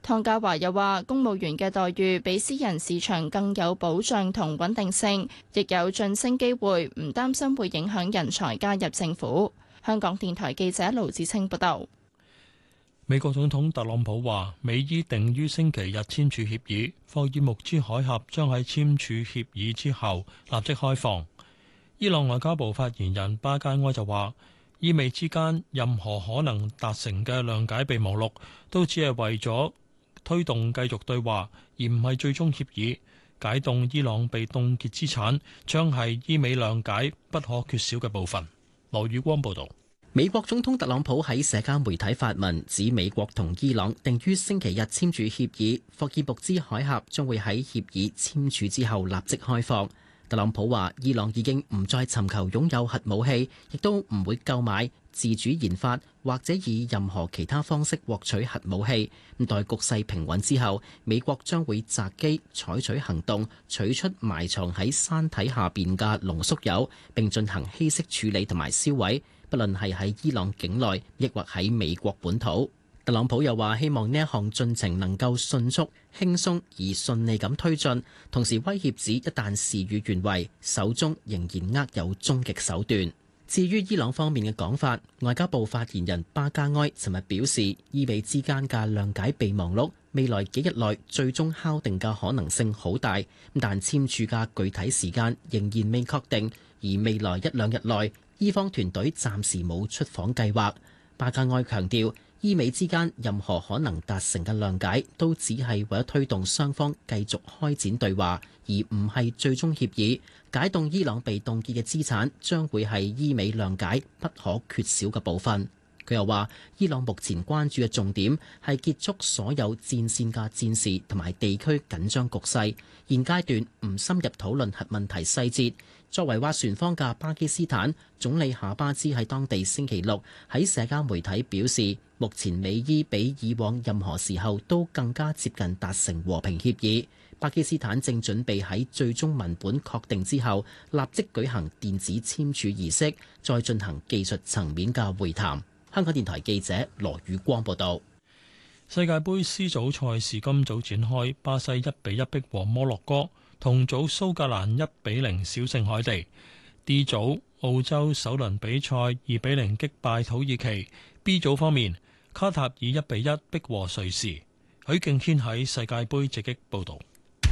湯家驊又話，公務員嘅待遇比私人市場更有保障同穩定性，亦有晉升機會，唔擔心會影響人才加入政府。香港電台記者盧子清報道。 美國總統特朗普話，美伊定於星期日簽署協議，霍爾木茲海峽將喺簽署協議之後立即開放。伊朗外交部發言人巴加埃就話，伊美之間任何可能達成嘅諒解備忘錄，都只係為咗推動繼續對話，而唔係最終協議。解凍伊朗被凍結資產，將係伊美諒解不可缺少嘅部分。羅宇光報道。 美國總統特朗普喺社交媒體發文，指美國同伊朗定於星期日簽署協議，霍爾木茲海峽將會喺協議簽署之後立即開放。特朗普話，伊朗已經唔再尋求擁有核武器，亦都唔會購買、自主研發或者以任何其他方式獲取核武器。待局勢平穩之後，美國將會擇機採取行動，取出埋藏喺山體下邊嘅濃縮鈾，並進行稀釋處理同埋銷毀，不論係喺伊朗境內，抑或喺美國本土。特朗普又話，希望呢一項進程能夠迅速、輕鬆而順利咁推進，同時威脅指一旦事與願違，手中仍然握有終極手段。至於伊朗方面嘅講法，外交部發言人巴加埃尋日表示，伊美之間嘅諒解備忘錄未來幾日內最終敲定嘅可能性好大，但簽署嘅具體時間仍然未確定，而未來一兩日內，伊方團隊暫時冇出訪計劃。巴加埃強調，伊美之間任何可能達成嘅諒解，都只係為咗推動雙方繼續開展對話，而唔係最終協議。解凍伊朗被凍結嘅資產，將會係伊美諒解不可缺少嘅部分。佢又話，伊朗目前關注嘅重點係結束所有戰線嘅戰事同埋地區緊張局勢，現階段唔深入討論核問題細節。作為斡旋方嘅巴基斯坦總理夏巴茲喺當地星期六喺社交媒體表示，目前美伊比以往任何時候都更加接近達成和平協議。巴基斯坦正準備喺最終文本確定之後，立即舉行電子簽署儀式，再進行技術層面嘅會談。香港電台記者羅宇光報道。 世界盃 C 組賽事今早展開，巴西1-1逼和摩洛哥，同組蘇格蘭1-0小勝海地。D 組澳洲首輪比賽2-0擊敗土耳其。B 組方面，卡塔爾1-1逼和瑞士。許敬軒喺世界盃直擊報道。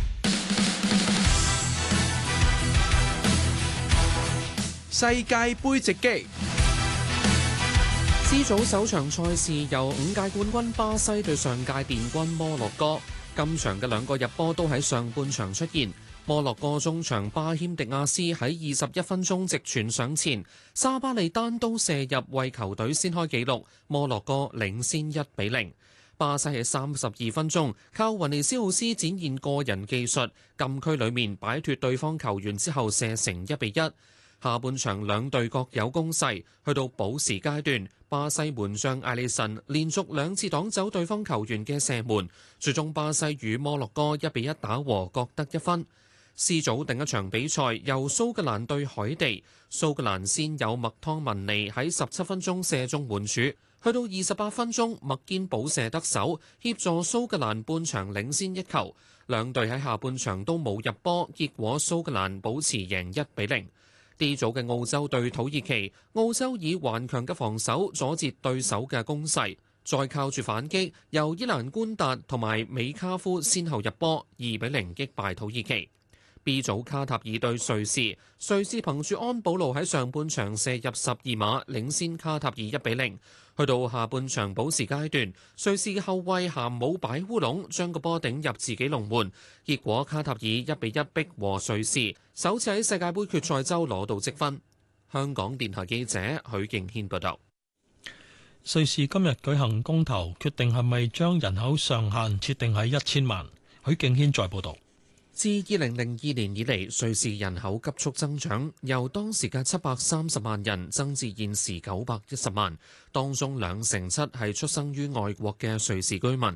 世界盃直擊。C 組首場賽事由5屆冠軍巴西對上屆殿軍摩洛哥，今場嘅兩個入波都喺上半場出現。摩洛哥中場巴謙迪亞斯喺21分鐘直傳上前，沙巴利單刀射入為球隊先開紀錄，摩洛哥領先1-0。巴西喺32分鐘靠雲尼斯奧斯展現個人技術，禁區裡面擺脫對方球員之後射成1-1。下半場兩隊各有攻勢，去到補時階段，巴西門將艾利臣連續2次擋走對方球員嘅射門，最終巴西與摩洛哥1-1打和，各得1分。C 組另一場比賽由蘇格蘭對海地，蘇格蘭先有麥湯文尼喺17分鐘射中門柱，去到28分鐘麥堅補射得手，協助蘇格蘭半場領先1球。兩隊喺下半場都冇入波，結果蘇格蘭保持贏1-0。D 組嘅澳洲對土耳其，澳洲以頑強嘅防守阻截對手嘅攻勢，再靠住反擊，由伊蘭官達同埋美卡夫先後入波，2-0擊敗土耳其。B 組卡塔爾對瑞士，瑞士憑住安保路喺上半場射入12碼，領先卡塔爾1-0。去到下半場補時階段，瑞士嘅後衛咸姆擺烏龍，將個波頂入自己龍門，結果卡塔爾1-1逼和瑞士，首次喺世界盃決賽周攞到積分。香港電台記者許敬軒報道。 瑞士今日舉行公投，決定係咪將人口上限設定喺1000萬。許敬軒再報道。 自2002年以嚟，瑞士人口急速增長，由當時嘅730萬人增至現時910萬，當中7%係出生於外國嘅瑞士居民。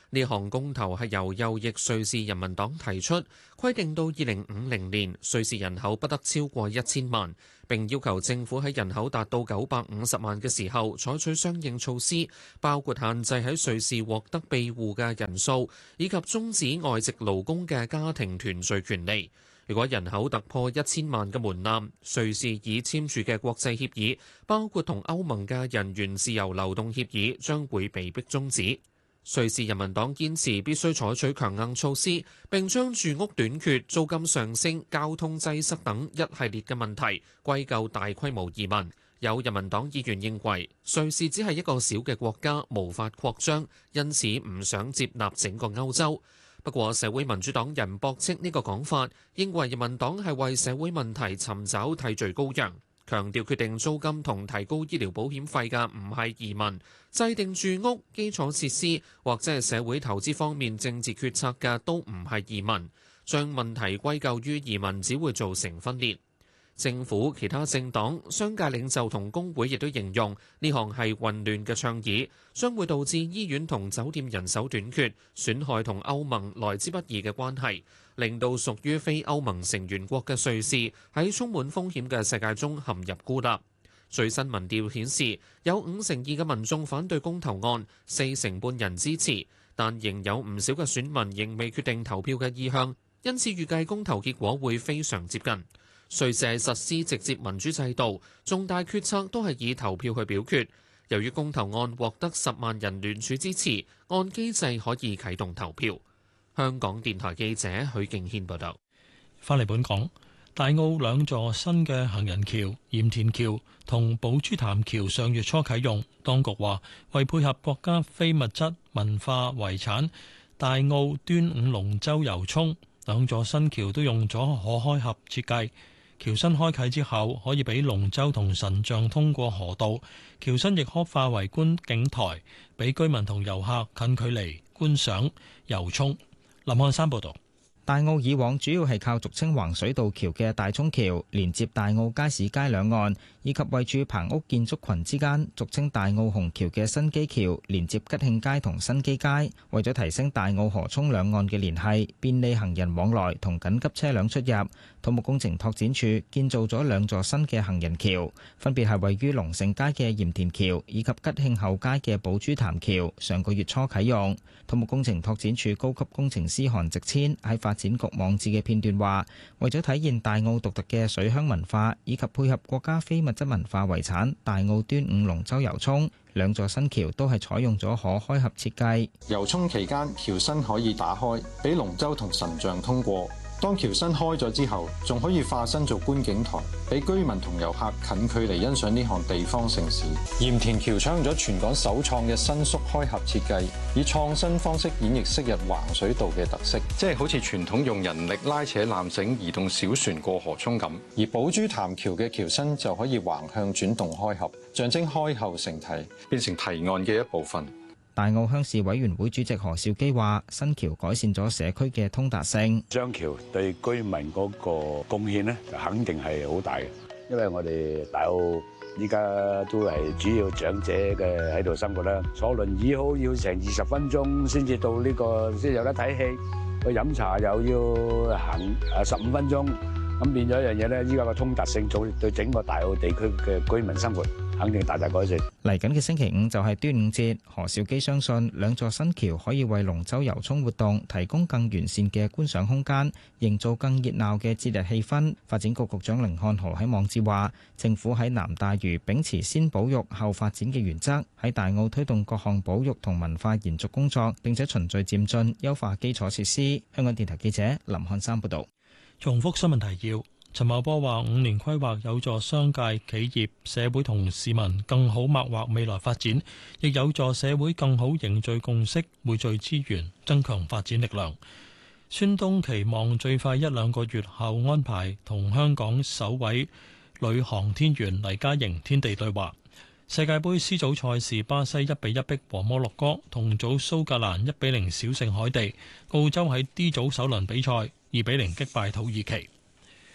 呢項公投係由右翼瑞士人民黨提出，規定到2050年瑞士人口不得超過1000萬，並要求政府喺人口達到950萬嘅時候採取相應措施，包括限制喺瑞士獲得庇護嘅人數，以及終止外籍勞工嘅家庭團聚權利。如果人口突破1000萬嘅門檻，瑞士已簽署嘅國際協議，包括同歐盟嘅人員自由流動協議，將會被迫終止。瑞士人民黨堅持必須採取強硬措施，並將住屋短缺、租金上升、交通擠塞等一系列嘅問題歸咎大規模移民。有人民黨議員認為，瑞士只係一個小嘅國家，無法擴張，因此唔想接納整個歐洲。不過，社會民主黨人駁斥呢個講法，認為人民黨係為社會問題尋找替罪羔羊，強調決定租金同提高醫療保險費嘅唔係移民，制定住屋、基礎設施或者係社會投資方面政治決策嘅都唔係移民，將問題歸咎於移民只會造成分裂。政府、其他政黨、商界領袖同工會亦都形容呢項係混亂嘅倡議，將會導致醫院同酒店人手短缺，損害同歐盟來之不易嘅關係，令到屬於非歐盟成員國嘅瑞士喺充滿風險嘅世界中陷入孤立。最新民調顯示，有52%嘅民眾反對公投案，4成半人支持，但仍有唔少嘅選民仍未決定投票嘅意向，因此預計公投結果會非常接近。瑞士實施直接民主制度，重大決策都係以投票去表決。由於公投案獲得10萬人聯署支持，按機制可以啟動投票。香港電台記者許敬軒報導。 返嚟本港，大澳2座新嘅行人橋鹽田橋同寶珠潭橋上月初啟用，當局話為配合國家非物質文化遺產大澳端午龍舟遊涌，2座新橋都用咗可開合設計。橋身開啟之後，可以俾龍舟同神像通過河道，橋身亦可化為觀景台，俾居民同遊客近距離觀賞遊涌。林漢山報導。 大澳以往主要係靠俗稱橫水渡橋嘅大涌橋連接大澳街市街兩岸，以及位處棚屋建築群之間俗稱大澳虹橋嘅新基橋連接吉慶街同新基街。為咗提升大澳河涌兩岸嘅聯繫，便利行人往來同緊急車輛出入，土木工程拓展署建造咗2座新嘅行人橋，分別係位於龍盛街嘅鹽田橋以及吉慶後街嘅寶珠潭橋，上個月初啟用。土木工程拓展署高級工程師韓植千喺發展局網誌嘅片段話，為咗體現大澳獨特嘅水鄉文化，以及配合國家非物質文化遺產大澳端午龍舟遊涌，2座新橋都係採用咗可開合設計。 遊涌期間，橋身可以打開，俾龍舟同神像通過。當橋身開咗之後，仲可以化身做觀景台，俾居民同遊客近距離欣賞呢項地方盛事。鹽田橋採用咗全港首創嘅伸縮開合設計，以創新方式演繹昔日橫水渡嘅特色，即係好似傳統用人力拉扯纜繩移動小船過河涌咁。而寶珠潭橋嘅橋身就可以橫向轉動開合，象徵開後成題，變成堤岸嘅一部分。 大澳鄉事委員會主席何兆基話：新橋改善咗社區嘅通達性， 雙橋對居民嗰個貢獻呢，就肯定係好大嘅。因為我哋大澳依家都係主要長者嘅喺度生活啦，坐輪椅好要成20分鐘先至到呢個，先有得睇戲，去飲茶又要行15分鐘，咁變咗一樣嘢咧。依家個通達性對整個大澳地區嘅居民生活肯定大大改善。 嚟緊嘅星期5就係端午節，何兆基相信2座新橋可以為龍舟遊涌活動提供更完善嘅觀賞空間，營造更熱鬧嘅節日氣氛。發展局局長甯漢豪喺網誌話，政府喺南大嶼秉持先保育後發展嘅原則，喺大澳推動各項保育同文化延續工作，並且循序漸進優化基礎設施。香港電台記者林漢山報導。 重複新聞提要。陳茂波話：5年規劃有助商界、企業、社會同市民更好擘劃未來發展，亦有助社會更好凝聚共識、匯聚資源，增強發展力量。孫東期望最快1-2個月後安排同香港首位女航天員黎嘉瑩天地對話。世界盃 C 組賽事，巴西1-1逼和摩洛哥，同組蘇格蘭1-0小勝海地。澳洲喺 D 組首輪比賽2-0擊敗土耳其。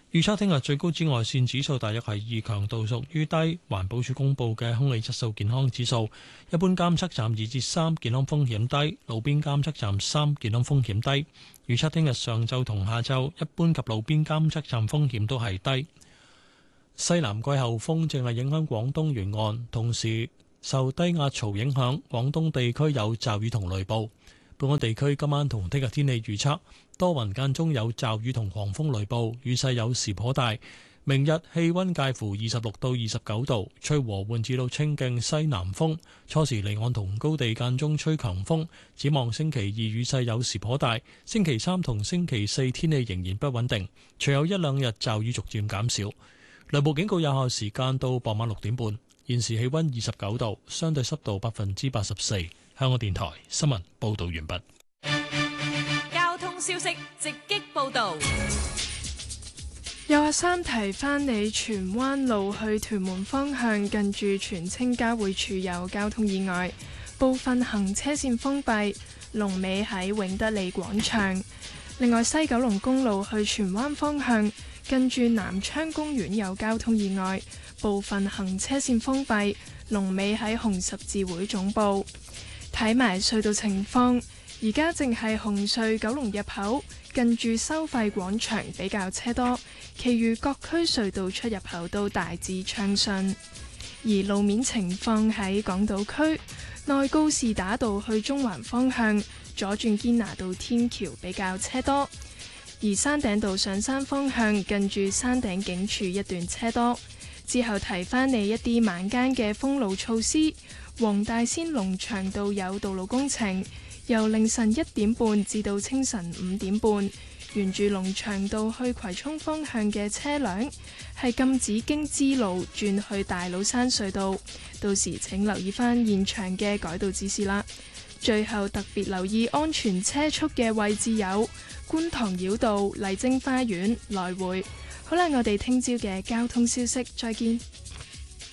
預測聽日最高紫外線指數大約係2，強度屬於低。環保署公布嘅空氣質素健康指數，一般監測站2至3，健康風險低；路邊監測站3，健康風險低。預測聽日上晝同下晝，一般及路邊監測站風險都係低。西南季候風正係影響廣東沿岸，同時受低壓槽影響，廣東地區有驟雨同雷暴。本港地區今晚同聽日天氣預測，多雲間中有驟雨同狂風雷暴，雨勢有時頗大。明日氣溫介乎26到29度，吹和緩至到清勁西南風，初時離岸同高地間中吹強風。展望星期二雨勢有時頗大，星期三同星期四天氣仍然不穩定，隨後一兩日驟雨逐漸減少。雷暴警告有效時間到傍晚6點半。現時氣溫29度，相對濕度84%。香港電台新聞報道完畢。 交通消息直擊報道。 有阿三提翻你，荃灣路去屯門方向近住荃青交匯處有交通意外，部分行車線封閉，龍尾喺永德利廣場。另外，西九龍公路去荃灣方向近住南昌公園有交通意外，部分行車線封閉，龍尾喺紅十字會總部。睇埋隧道情況，而家正係紅隧九龍入口近住收費廣場比較車多，其餘各區隧道出入口都大致暢順。而路面情況喺港島區內，高士打道去中環方向左轉堅拿道天橋比較車多，而山頂道上山方向近住山頂警署一段車多。之後提返你一啲晚間嘅封路措施。黃大仙龍翔道有道路工程，由凌晨1點半至到清晨5點半，沿住龍翔道去葵涌方向嘅車輛係禁止經支路轉去大老山隧道，到時請留意返現場嘅改道指示啦。最後特別留意安全車速嘅位置有觀塘繞道、麗晶花園來回。好啦，我哋聽朝嘅交通消息再見。